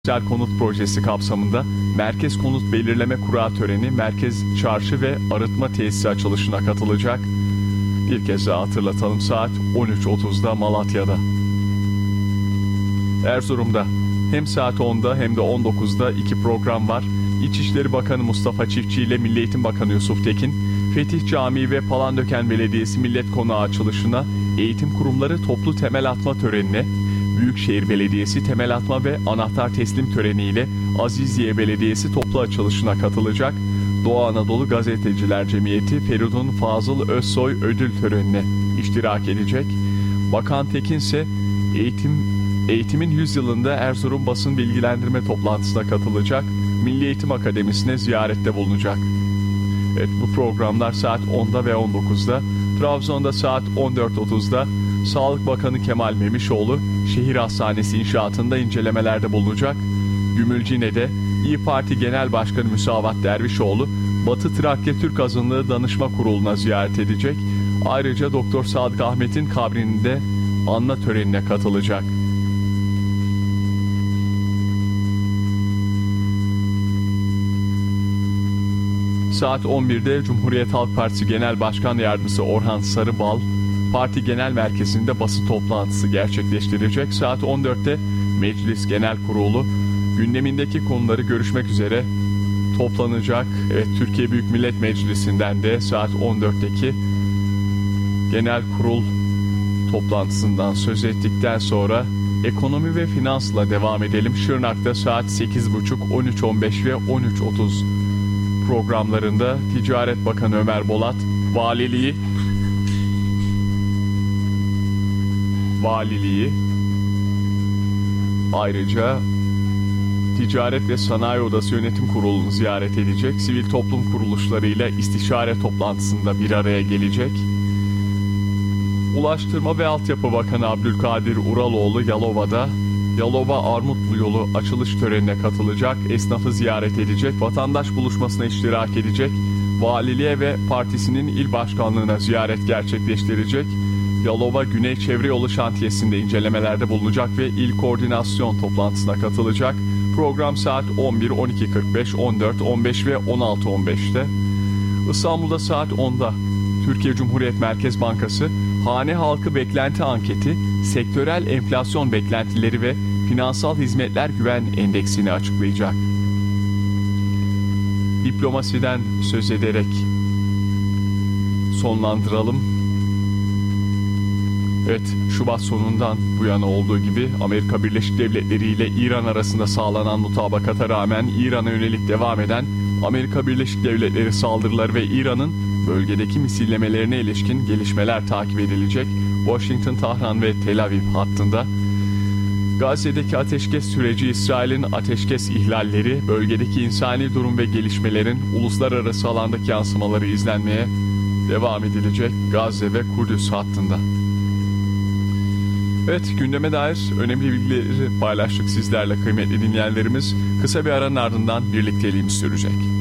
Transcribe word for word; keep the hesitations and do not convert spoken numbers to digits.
Sosyal konut projesi kapsamında Merkez Konut Belirleme Kura töreni Merkez Çarşı ve Arıtma Tesisi açılışına katılacak. Bir kez daha hatırlatalım, saat on üç otuzda Malatya'da. Erzurum'da hem saat onda hem de on dokuzda iki program var. İçişleri Bakanı Mustafa Çiftçi ile Milli Eğitim Bakanı Yusuf Tekin, Fetih Camii ve Palandöken Belediyesi Millet Konağı açılışına, eğitim kurumları toplu temel atma törenine, Büyükşehir Belediyesi temel atma ve anahtar teslim töreniyle Aziziye Belediyesi toplu açılışına katılacak. Doğu Anadolu Gazeteciler Cemiyeti Feridun Fazıl Özsoy ödül törenine iştirak edecek. Bakan Tekin ise eğitim, eğitimin yüz yılında Erzurum basın bilgilendirme toplantısına katılacak. Milli Eğitim Akademisi'ne ziyarette bulunacak. Evet, bu programlar saat onda ve on dokuzda. Trabzon'da saat on dört otuzda Sağlık Bakanı Kemal Memişoğlu şehir hastanesi inşaatında incelemelerde bulunacak. Gümülcine'de İYİ Parti Genel Başkanı Müsavat Dervişoğlu Batı Trakya Türk Azınlığı Danışma Kurulu'na ziyaret edecek. Ayrıca Doktor Sadık Ahmet'in kabrinde anma törenine katılacak. Saat on birde Cumhuriyet Halk Partisi Genel Başkan Yardımcısı Orhan Sarıbal, parti genel merkezinde basın toplantısı gerçekleştirecek. Saat on dörtte Meclis Genel Kurulu gündemindeki konuları görüşmek üzere toplanacak. Evet, Türkiye Büyük Millet Meclisi'nden de saat on dörtteki genel kurul toplantısından söz ettikten sonra ekonomi ve finansla devam edelim. Şırnak'ta saat sekiz buçuk, on üç on beş ve on üç otuz programlarında Ticaret Bakanı Ömer Bolat, valiliği valiliği ayrıca Ticaret ve Sanayi Odası Yönetim Kurulu'nu ziyaret edecek. Sivil toplum kuruluşlarıyla istişare toplantısında bir araya gelecek. Ulaştırma ve Altyapı Bakanı Abdülkadir Uraloğlu Yalova'da Yalova Armutlu Yolu açılış törenine katılacak. Esnafı ziyaret edecek. Vatandaş buluşmasına iştirak edecek. Valiliğe ve partisinin il başkanlığına ziyaret gerçekleştirecek. Yalova Güney Çevre Yolu şantiyesinde incelemelerde bulunacak ve il koordinasyon toplantısına katılacak. Program saat on bir, on iki kırk beş, on dört, on beş ve on altı on beşte. İstanbul'da saat onda Türkiye Cumhuriyet Merkez Bankası hane halkı beklenti anketi, sektörel enflasyon beklentileri ve finansal hizmetler güven endeksini açıklayacak. Diplomasiden söz ederek sonlandıralım. Evet, Şubat sonundan bu yana olduğu gibi Amerika Birleşik Devletleri ile İran arasında sağlanan mutabakata rağmen İran'a yönelik devam eden Amerika Birleşik Devletleri saldırıları ve İran'ın bölgedeki misillemelerine ilişkin gelişmeler takip edilecek. Washington, Tahran ve Tel Aviv hattında. Gazze'deki ateşkes süreci, İsrail'in ateşkes ihlalleri, bölgedeki insani durum ve gelişmelerin uluslararası alandaki yansımaları izlenmeye devam edilecek Gazze ve Kudüs hattında. Evet, gündeme dair önemli bilgileri paylaştık sizlerle kıymetli dinleyenlerimiz. Kısa bir aranın ardından birlikteliğimiz sürecek.